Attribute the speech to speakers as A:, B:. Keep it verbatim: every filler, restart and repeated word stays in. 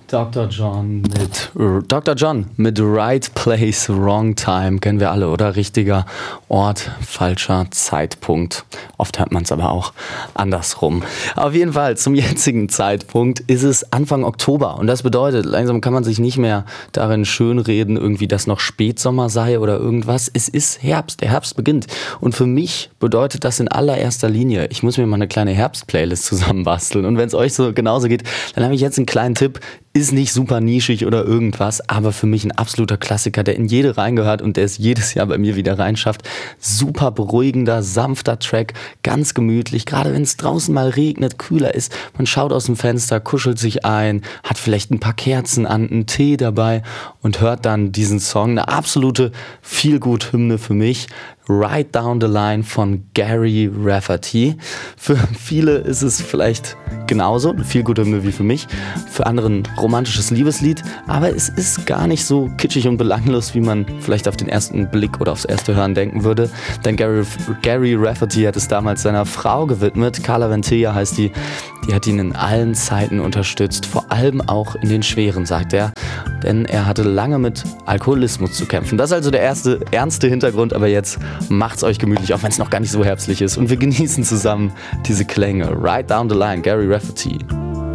A: Doktor John mit Doktor John mit Right Place, Wrong Time kennen wir alle, oder? Richtiger Ort, falscher Zeitpunkt. Oft hört man es aber auch andersrum. Auf jeden Fall, zum jetzigen Zeitpunkt ist es Anfang Oktober und das bedeutet, langsam kann man sich nicht mehr darin schönreden, irgendwie, dass noch Spätsommer sei oder irgendwas. Es ist Herbst, der Herbst beginnt und für mich bedeutet das in allererster Linie, ich muss mir mal eine kleine Herbst-Playlist zusammenbasteln und wenn es euch so genauso geht, dann habe ich jetzt einen kleinen Tipp. Ist nicht super nischig oder irgendwas, aber für mich ein absoluter Klassiker, der in jede reingehört und der es jedes Jahr bei mir wieder reinschafft. Super beruhigender, sanfter Track, ganz gemütlich, gerade wenn es draußen mal regnet, kühler ist. Man schaut aus dem Fenster, kuschelt sich ein, hat vielleicht ein paar Kerzen an, einen Tee dabei und hört dann diesen Song. Eine absolute Feel-Good-Hymne für mich. Right Down the Line von Gary Rafferty. Für viele ist es vielleicht genauso eine Feel-Good-Hymne wie für mich. Für andere ein romantisches Liebeslied. Aber es ist gar nicht so kitschig und belanglos, wie man vielleicht auf den ersten Blick oder aufs erste Hören denken würde. Denn Gary, Gary Rafferty hat es damals seiner Frau gewidmet. Carla Ventilla heißt die. Die hat ihn in allen Zeiten unterstützt. Vor allem auch in den schweren, sagt er. Denn er hatte lange mit Alkoholismus zu kämpfen. Das ist also der erste ernste Hintergrund. Aber jetzt macht's euch gemütlich, auch wenn es noch gar nicht so herbstlich ist. Und wir genießen zusammen diese Klänge. Right Down the Line, Gary Rafferty.